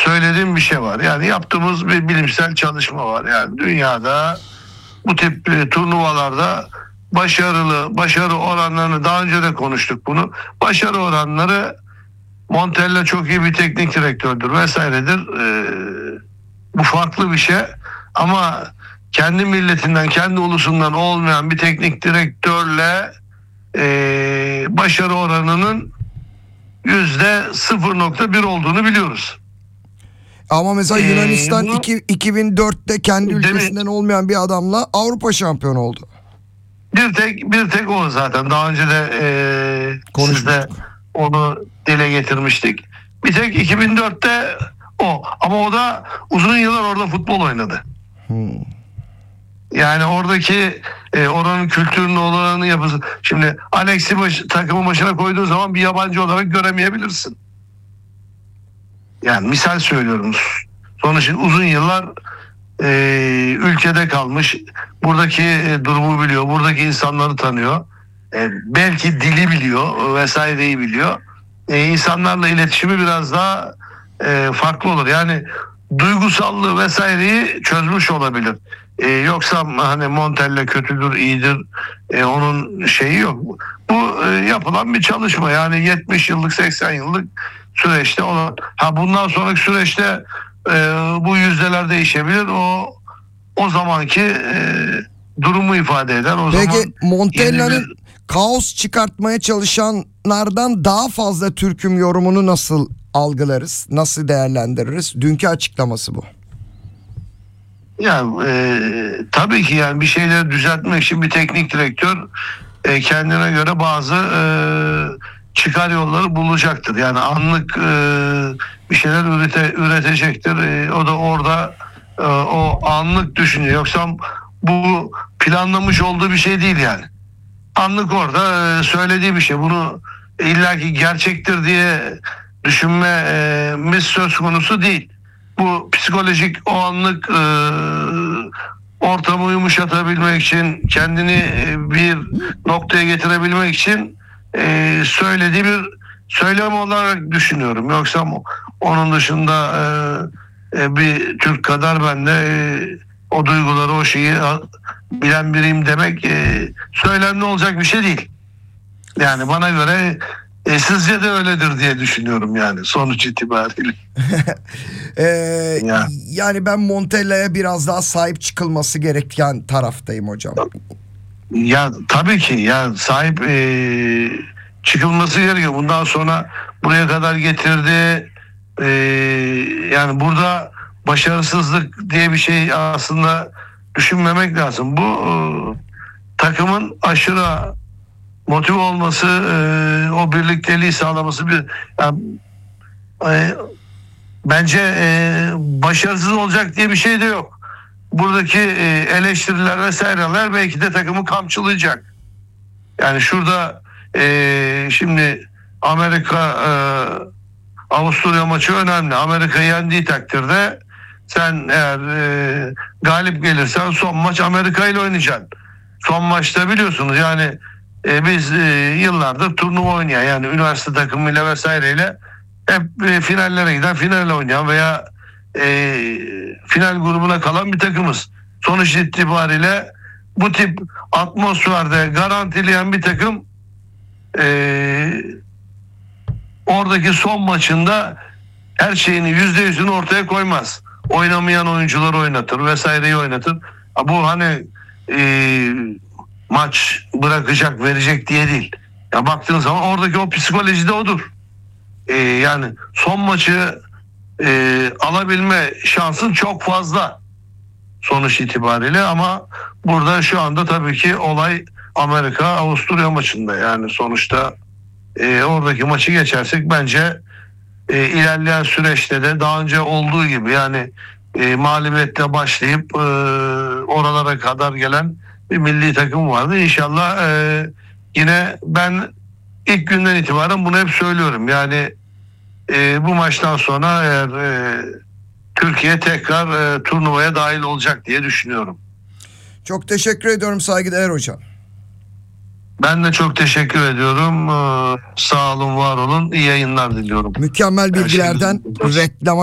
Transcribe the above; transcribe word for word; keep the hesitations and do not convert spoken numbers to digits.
söylediğim bir şey var. Yani yaptığımız bir bilimsel çalışma var. Yani dünyada bu tip e, turnuvalarda başarılı başarı oranlarını daha önce de konuştuk bunu. Başarı oranları, Montella çok iyi bir teknik direktördür vesairedir. E, bu farklı bir şey ama kendi milletinden, kendi ulusundan olmayan bir teknik direktörle e, başarı oranının yüzde sıfır nokta bir olduğunu biliyoruz. Ama mesela Ee, Yunanistan bu, iki, iki bin dörtte kendi ülkesinden olmayan bir adamla Avrupa şampiyonu oldu. Bir tek bir tek o zaten. Daha önce de e, siz de onu dile getirmiştik. Bir tek iki bin dörtte o. Ama o da uzun yıllar orada futbol oynadı. Hmm. Yani oradaki e, oranın kültürünün olanı yapısı. Şimdi Alex'i baş, takımın başına koyduğun zaman bir yabancı olarak göremeyebilirsin. Yani misal söylüyorum. Sonuçta uzun yıllar e, ülkede kalmış. Buradaki e, durumu biliyor. Buradaki insanları tanıyor. E, belki dili biliyor vesaireyi biliyor. E, insanlarla iletişimi biraz daha e, farklı olur. Yani duygusallığı vesaireyi çözmüş olabilir. E, yoksa hani Montella kötüdür, iyidir. E, onun şeyi yok. Bu e, yapılan bir çalışma. Yani yetmiş yıllık, seksen yıllık süreçte olan. Ha bundan sonraki süreçte e, bu yüzdeler değişebilir. O o zamanki e, durumu ifade eder. O Peki zaman Montella'nın bir... kaos çıkartmaya çalışanlardan daha fazla Türk'üm yorumunu nasıl algılarız? Nasıl değerlendiririz? Dünkü açıklaması bu. Yani e, tabii ki yani bir şeyleri düzeltmek için bir teknik direktör e, kendine göre bazı e, çıkar yolları bulacaktır. Yani anlık e, bir şeyler ürete, üretecektir. E, o da orada e, o anlık düşünce. Yoksa bu planlamış olduğu bir şey değil yani. Anlık orada e, söylediği bir şey. Bunu illaki gerçektir diye düşünmemiz söz konusu değil. Bu psikolojik o anlık e, ortamı yumuşatabilmek için, kendini e, bir noktaya getirebilmek için e, söylediği bir söylem olarak düşünüyorum. Yoksa onun dışında e, e, bir Türk kadar ben de e, o duyguları, o şeyi bilen biriyim demek e, söylemli olacak bir şey değil. Yani bana göre e, sizce de öyledir diye düşünüyorum yani sonuç itibariyle. ee, ya. Yani ben Montella'ya biraz daha sahip çıkılması gereken taraftayım hocam. Ya tabii ki ya sahip e, çıkılması gerekiyor. Bundan sonra buraya kadar getirdi. E, yani burada başarısızlık diye bir şey aslında düşünmemek lazım. Bu e, takımın aşırı motive olması, e, o birlikteliği sağlaması bir yani, e, bence e, başarısız olacak diye bir şey de yok. Buradaki e, eleştiriler vesaireler belki de takımı kamçılayacak. Yani şurada e, şimdi Amerika e, Avusturya maçı önemli. Amerika yendiği takdirde sen eğer e, galip gelirsen son maç Amerika ile oynayacaksın. Son maçta biliyorsunuz yani e, biz e, yıllardır turnuva oynayan yani üniversite takımıyla vesaireyle hep e, finallere giden, finale oynayan veya e, final grubuna kalan bir takımız. Sonuç itibariyle bu tip atmosferde garantileyen bir takım e, oradaki son maçında her şeyini yüzde yüzünü ortaya koymaz. Oynamayan oyuncuları oynatır vesaireyi oynatır. Bu hani e, maç bırakacak verecek diye değil. Ya baktığın zaman oradaki o psikoloji de odur. E, yani son maçı e, alabilme şansın çok fazla sonuç itibariyle ama burada şu anda tabii ki olay Amerika Avusturya maçında yani sonuçta e, oradaki maçı geçersek bence e, ilerleyen süreçte de daha önce olduğu gibi yani e, mağlubiyetle başlayıp e, oralara kadar gelen bir milli takım vardı. İnşallah e, yine ben ilk günden itibaren bunu hep söylüyorum. Yani e, bu maçtan sonra eğer e, Türkiye tekrar e, turnuvaya dahil olacak diye düşünüyorum. Çok teşekkür ediyorum saygıdeğer hocam. Ben de çok teşekkür ediyorum. Ee, sağ olun, var olun. İyi yayınlar diliyorum. Mükemmel bilgilerden reklama